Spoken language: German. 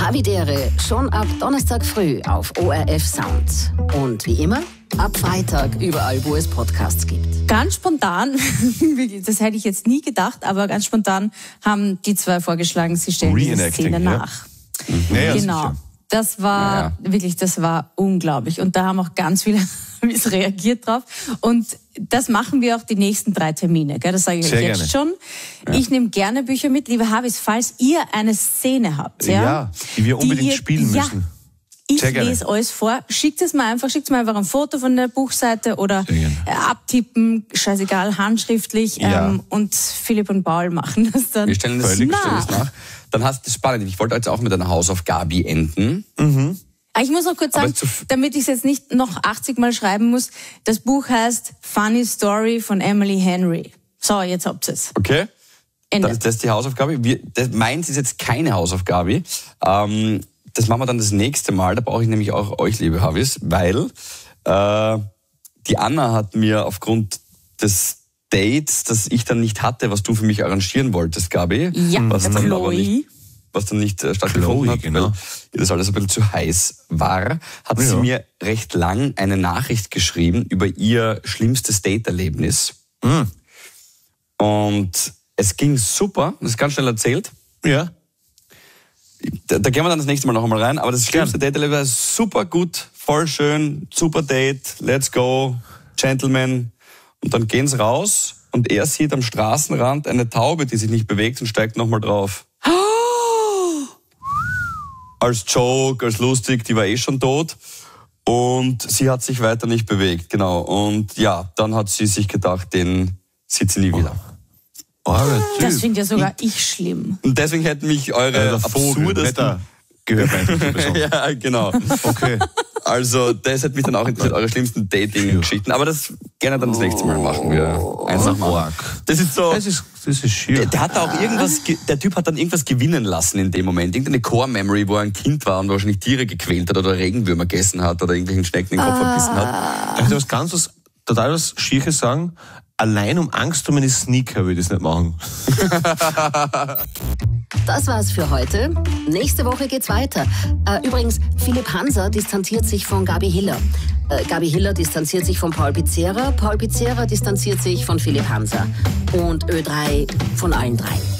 Havidere schon ab Donnerstag früh auf ORF Sound. Und wie immer, ab Freitag überall, wo es Podcasts gibt. Ganz spontan, das hätte ich jetzt nie gedacht, aber ganz spontan haben die zwei vorgeschlagen, sie stellen diese Szene nach. Ja, genau. sicher. Das war wirklich, das war unglaublich. Und da haben auch ganz viele reagiert drauf. Und das machen wir auch die nächsten 3 Termine. Gell? Das sage ich euch jetzt schon. Ja. Ich nehme gerne Bücher mit. Liebe Habis, falls ihr eine Szene habt, die wir unbedingt spielen müssen. Ich lese alles vor. Schickt mir einfach ein Foto von der Buchseite oder abtippen, scheißegal, handschriftlich. Und Philipp und Paul machen das dann. Wir stellen das nach. Dann hast du das spannend. Ich wollte jetzt auch mit einer Hausaufgabe enden. Mhm. Ich muss noch kurz sagen, damit ich es jetzt nicht noch 80 Mal schreiben muss, das Buch heißt Funny Story von Emily Henry. So, jetzt habt ihr es. Okay. Ende. Das ist die Hausaufgabe. Meins ist jetzt keine Hausaufgabe. Das machen wir dann das nächste Mal. Da brauche ich nämlich auch euch, liebe Havis, weil die Anna hat mir aufgrund des Dates, das ich dann nicht hatte, was du für mich arrangieren wolltest, Gabi, was dann nicht stattgefunden hat, weil das alles ein bisschen zu heiß war, hat sie mir recht lang eine Nachricht geschrieben über ihr schlimmstes Date-Erlebnis. Und es ging super, das ist ganz schnell erzählt. Ja. Da gehen wir dann das nächste Mal noch einmal rein, aber das schlimmste Date-Erlebnis war super gut, voll schön, super Date, let's go, Gentlemen. Und dann gehen sie raus und er sieht am Straßenrand eine Taube, die sich nicht bewegt und steigt nochmal drauf. Als Joke, als lustig, die war eh schon tot. Und sie hat sich weiter nicht bewegt, genau. Und dann hat sie sich gedacht, den sieht sie nie wieder. Das finde ja sogar ich schlimm. Und deswegen hätten mich eure absurdesten... Gehört eigentlich. Ja, genau. Okay. Also, das hat mich dann auch interessiert, eure schlimmsten Dating-Geschichten. Aber das gerne dann das nächste Mal machen wir. Eins nach Mal. Das ist so... Das ist schier. Der hat auch irgendwas... Der Typ hat dann irgendwas gewinnen lassen in dem Moment. Irgendeine Core-Memory, wo er ein Kind war und wahrscheinlich Tiere gequält hat oder Regenwürmer gegessen hat oder irgendwelchen Schnecken in den Kopf verbissen hat. Kann ich total was Schieres sagen? Allein um Angst um meine Sneaker würde ich das nicht machen. Das war's für heute. Nächste Woche geht's weiter. Übrigens, Philipp Hanser distanziert sich von Gabi Hiller. Gabi Hiller distanziert sich von Paul Pizzera. Paul Pizzera distanziert sich von Philipp Hanser. Und Ö3 von allen 3.